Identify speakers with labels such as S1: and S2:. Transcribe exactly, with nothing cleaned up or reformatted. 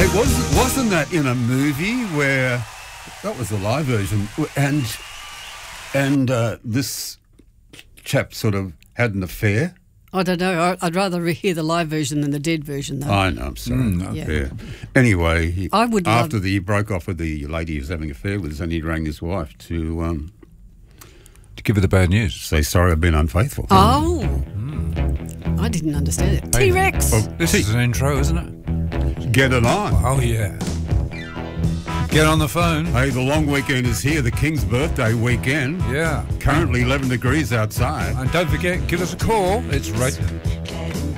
S1: Hey, wasn't, wasn't that in a movie where that was the live version, and and uh, this chap sort of had an affair?
S2: I don't know. I- I'd rather hear the live version than the dead version, though.
S1: I know, I'm sorry.
S3: Mm,
S2: Yeah.
S1: Yeah. Anyway, he,
S2: I would
S1: after
S2: love-
S1: the, he broke off with the lady he was having an affair with, and he rang his wife to um,
S3: To give her the bad news.
S1: say, sorry, I've been unfaithful.
S2: Oh. I didn't understand it.
S3: Hey.
S2: T-Rex.
S1: Well,
S3: This is an intro, isn't it?
S1: get it on.
S3: Oh, yeah. Get on the phone.
S1: Hey, the long weekend is here, the King's birthday weekend.
S3: Yeah.
S1: Currently eleven degrees outside.
S3: And don't forget, give us a call. It's right.